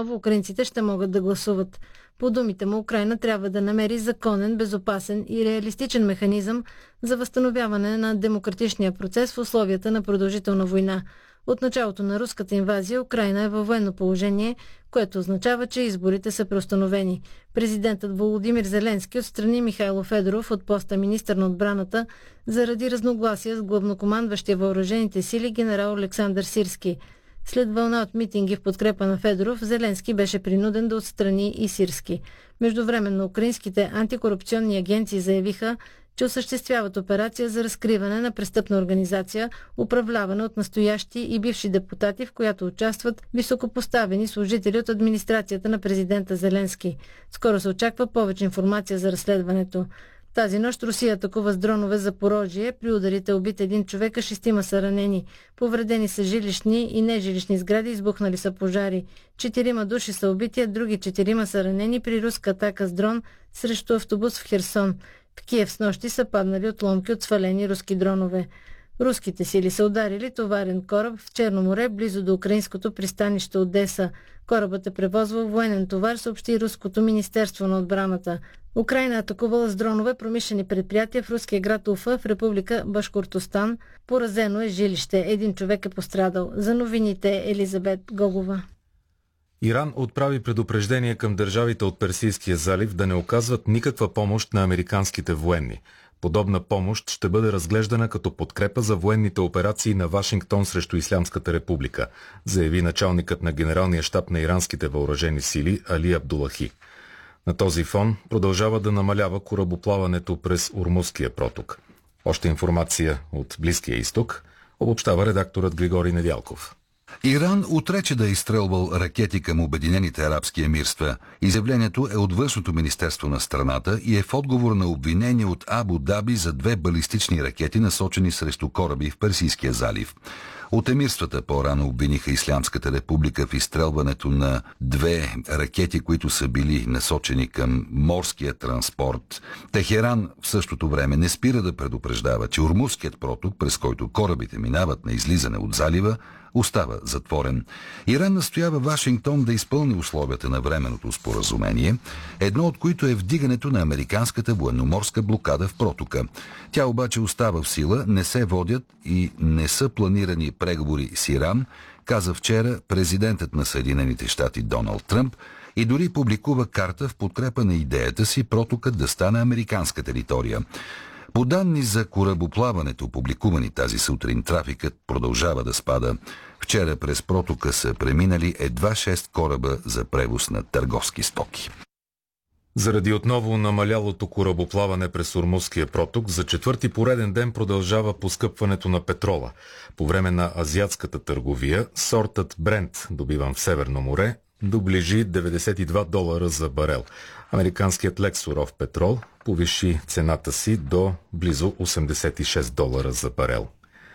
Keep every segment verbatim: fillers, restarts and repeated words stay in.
отново украинците ще могат да гласуват. По думите му, Украйна трябва да намери законен, безопасен и реалистичен механизъм за възстановяване на демократичния процес в условията на продължителна война. От началото на руската инвазия Украйна е във военно положение, което означава, че изборите са преустановени. Президентът Володимир Зеленски отстрани Михайло Федоров от поста министър на отбраната заради разногласия с главнокомандващия въоръжените сили генерал Олександър Сирски. След вълна от митинги в подкрепа на Федоров, Зеленски беше принуден да отстрани и Сирски. Междувременно украинските антикорупционни агенции заявиха, че осъществяват операция за разкриване на престъпна организация, управлявана от настоящи и бивши депутати, в която участват високопоставени служители от администрацията на президента Зеленски. Скоро се очаква повече информация за разследването. Тази нощ Русия атакува с дронове Запорожие. При ударите убит един човек, а шестима са ранени. Повредени са жилищни и нежилищни сгради, избухнали са пожари. Четирима души са убити, а други четирима са ранени при руска атака с дрон срещу автобус в Херсон. В Киев с нощи са паднали отломки от свалени руски дронове. Руските сили са ударили товарен кораб в Черно море, близо до украинското пристанище Одеса. Корабът е превозвал военен товар, съобщи Руското министерство на отбраната. Украйна атакувала с дронове промишлени предприятия в руския град Уфа в република Башкортостан. Поразено е жилище. Един човек е пострадал. За новините Елизабет Гогова. Иран отправи предупреждение към държавите от Персийския залив да не оказват никаква помощ на американските военни. Подобна помощ ще бъде разглеждана като подкрепа за военните операции на Вашингтон срещу Ислямската република, заяви началникът на генералния щаб на иранските въоръжени сили Али Абдулахи. На този фон продължава да намалява корабоплаването през Ормузския проток. Още информация от Близкия изток обобщава редакторът Григорий Недялков. Иран отрече да е изстрелвал ракети към Обединените арабски емирства. Изявлението е от Външното министерство на страната и е в отговор на обвинение от Абу Даби за две балистични ракети, насочени срещу кораби в Персийския залив. От емирствата по-рано обвиниха Ислямската република в изстрелването на две ракети, които са били насочени към морския транспорт. Техеран в същото време не спира да предупреждава, че Ормузският проток, през който корабите минават на излизане от залива, остава затворен. Иран настоява Вашингтон да изпълни условията на временното споразумение, едно от които е вдигането на американската военноморска блокада в протока. Тя обаче остава в сила, не се водят и не са планирани преговори с Иран, каза вчера президентът на Съединените щати Доналд Тръмп и дори публикува карта в подкрепа на идеята си протокът да стане американска територия. По данни за корабоплаването, публикувани тази сутрин, трафикът продължава да спада. Вчера през протока са преминали едва шест кораба за превоз на търговски стоки. Заради отново намалялото корабоплаване през Ормузския проток, за четвърти пореден ден продължава поскъпването на петрола. По време на азиатската търговия, сортът Брент, добиван в Северно море, доближи деветдесет и два долара за барел. Американският лек суров петрол повиши цената си до близо осемдесет и шест долара за барел.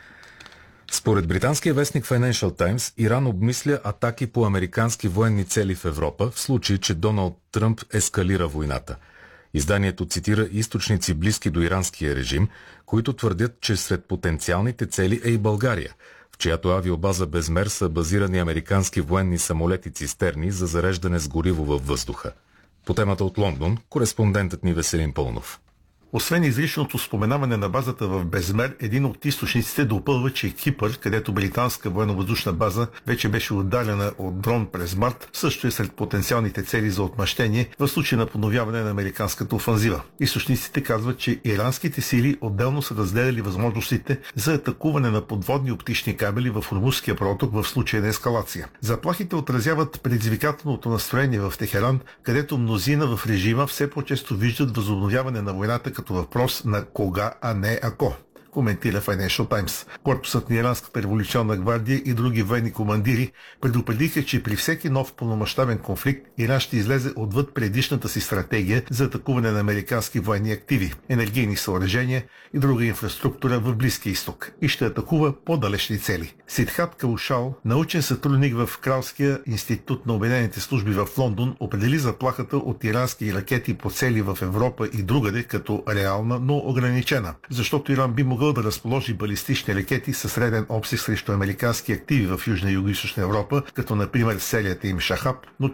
Според британския вестник Financial Times, Иран обмисля атаки по американски военни цели в Европа, в случай, че Доналд Тръмп ескалира войната. Изданието цитира източници близки до иранския режим, които твърдят, че сред потенциалните цели е и България, в чиято авиобаза Безмер са базирани американски военни самолети-цистерни за зареждане с гориво във въздуха. По темата от Лондон, кореспондентът ни Веселин Пълнов. Освен изричното споменаване на базата в Безмер, един от източниците допълва, че Кипър, където британска военновъздушна база вече беше ударена от дрон през март, също е сред потенциалните цели за отмъщение в случай на подновяване на американската офанзива. Източниците казват, че иранските сили отделно са разгледали възможностите за атакуване на подводни оптични кабели в Ормузския проток в случай на ескалация. Заплахите отразяват предизвикателното настроение в Техеран, където мнозина в режима все по-често виждат възобновяване на войната като въпрос на кога, а не ако, коментира Financial Times. Корпусът на Иранската революционна гвардия и други военни командири предупредиха, че при всеки нов пълномащабен конфликт Иран ще излезе отвъд предишната си стратегия за атакуване на американски военни активи, енергийни съоръжения и друга инфраструктура в Близкия изток и ще атакува по-далечни цели. Сидхат Каушал, научен сътрудник в Кралския институт на Обединените служби в Лондон, определи заплахата от ирански ракети по цели в Европа и другаде като реална, но ограничена, защото Иран би могъл да разположи балистични ракети със среден обсег срещу американски активи в Южна и Югоизточна Европа, като например серията им Шахаб, но